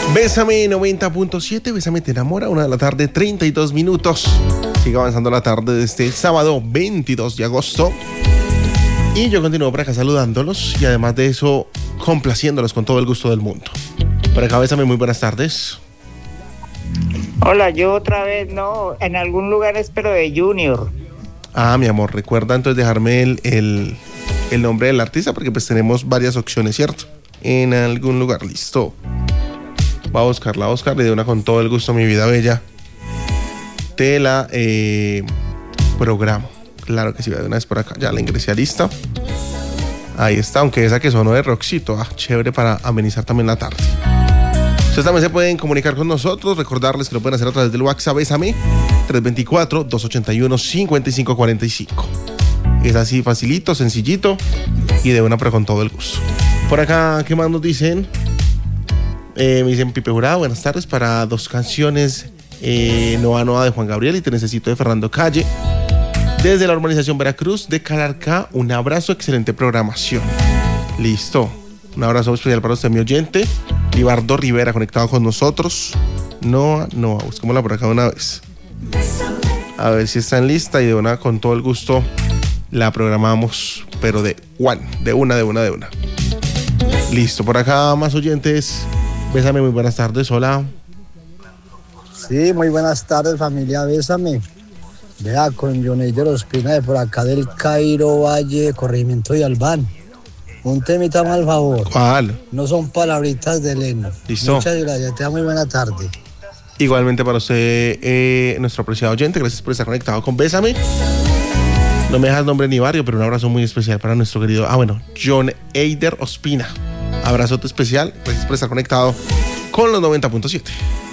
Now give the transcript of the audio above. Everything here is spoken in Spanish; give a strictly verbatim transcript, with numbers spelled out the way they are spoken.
Bésame noventa punto siete, Bésame te enamora, una de la tarde, treinta y dos minutos. Sigue avanzando la tarde de este sábado veintidós de agosto. Y yo continúo por acá saludándolos y además de eso, complaciéndolos con todo el gusto del mundo. Por acá, Bésame, muy buenas tardes. Hola, yo otra vez, no, en algún lugar espero de Junior. Ah, mi amor, recuerda entonces dejarme el, el, el nombre del artista porque pues tenemos varias opciones, ¿cierto? En algún lugar, listo. Va a buscarla, a buscarla y de una con todo el gusto, mi vida bella. Te la eh, programo. Claro que sí, de una vez por acá. Ya la ingresé a lista. Ahí está, aunque esa que sonó de rockcito. Ah, chévere para amenizar también la tarde. Ustedes también se pueden comunicar con nosotros. Recordarles que lo pueden hacer a través del WhatsApp Bésame tres dos cuatro, dos ocho uno, cinco cinco cuatro cinco. Es así facilito, sencillito y de una pero con todo el gusto. Por acá, ¿qué más nos dicen? Eh, me dicen Pipe Jurado, buenas tardes, para dos canciones eh, Noa Noa de Juan Gabriel y Te Necesito de Fernando Calle. Desde la urbanización Veracruz de Calarcá, un abrazo, excelente programación. Listo, un abrazo especial para usted, mi oyente. Libardo Rivera conectado con nosotros. Noa Noa, busquémosla por acá una vez. A ver si está en lista y de una con todo el gusto la programamos, pero de one, de una, de una, de una. Listo, por acá más oyentes. Bésame, muy buenas tardes, hola. Sí, muy buenas tardes, familia Bésame. Vea, con Joneider Ospina de por acá del Cairo, Valle, Corregimiento de Albán. Un temita mal favor. ¿Cuál? No son palabritas de Elena. Listo. Muchas gracias, te da muy buena tarde. Igualmente para usted, eh, nuestro apreciado oyente, gracias por estar conectado con Bésame. No me dejas nombre ni barrio, pero un abrazo muy especial para nuestro querido, ah bueno, Joneider Ospina. Abrazote especial, gracias por estar conectado con los noventa punto siete.